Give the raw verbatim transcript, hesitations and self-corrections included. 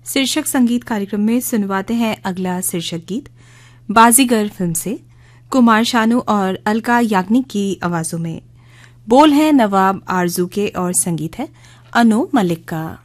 शीर्षक संगीत कार्यक्रम में सुनवाते हैं अगला शीर्षक गीत बाजीगर फिल्म से कुमार शानू और अलका याग्निक की आवाजों में। बोल है नवाब आरजू के और संगीत है अनु मलिक का।